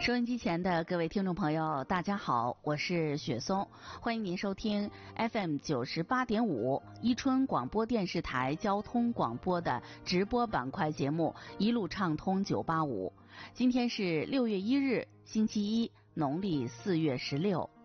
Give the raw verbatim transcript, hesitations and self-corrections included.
收音机前的各位听众朋友，大家好，我是雪松，欢迎您收听 F M 九十八点五伊春广播电视台交通广播的直播板块节目《一路畅通九八五》。今天是六月一日，星期一，农历四月十六。